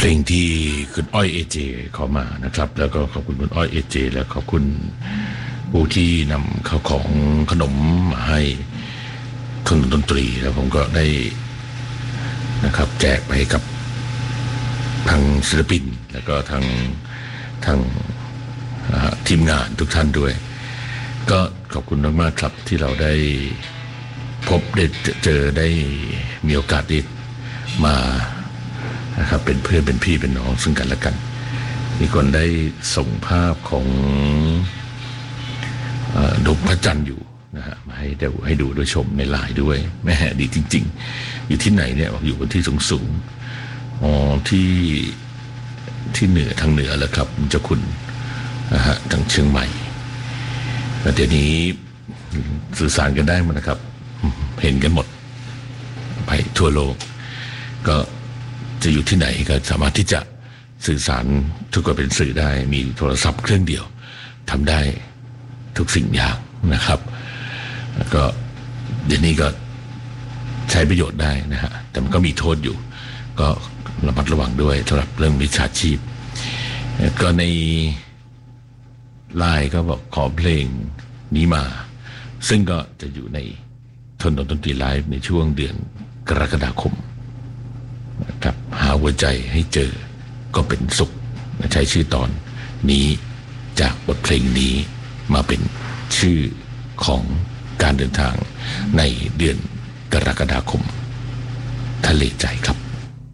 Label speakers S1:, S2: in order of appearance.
S1: เพลงที่คุณอ้อยเอเจขอมานะครับแล้วก็ขอบคุณคุณอ้อยเอเจและขอบคุณผู้ที่นำข้าวของขนมมาให้เครื่องดนตรีแล้วผมก็ได้นะครับแจกไปกับทางศิลปินแล้วก็ทางทีมงานทุกท่านด้วยก็ขอบคุณมากๆครับที่เราได้พบได้เจอได้มีโอกาสได้มานะครับเป็นเพื่อนเป็นพี่เป็นน้องซึ่งกันและกันมีคนได้ส่งภาพของดวงพระจันทร์อยู่นะฮะมาให้ดูด้วยชมในไลน์ด้วยแม่ดีจริงๆอยู่ที่ไหนเนี่ยอยู่บนที่สูงที่เหนือทางเหนือแล้วครับเจ้าคุณนะฮะทางเชียงใหม่แล้วเดี๋ยวนี้สื่อสารกันได้หมดนะครับเห็นกันหมดไปทั่วโลกก็จะอยู่ที่ไหนก็สามารถที่จะสื่อสารทุกคนเป็นสื่อได้มีโทรศัพท์เครื่องเดียวทำได้ทุกสิ่งอย่างนะครับแล้วก็เดี๋ยวนี้ก็ใช้ประโยชน์ได้นะฮะแต่มันก็มีโทษอยู่ก็ระมัดระวังด้วยสำหรับเรื่องมิจฉาชีพก็ในไลน์ก็บอกขอเพลงนี้มาซึ่งก็จะอยู่ในทนดนตรีไลฟ์ในช่วงเดือนกรกฎาคมนะครับหาหัวใจให้เจอก็เป็นสุขใช้ชื่อตอนนี้จากบทเพลงนี้มาเป็นชื่อของการเดินทางในเดือนกรกฎาคมทะเลใจครับ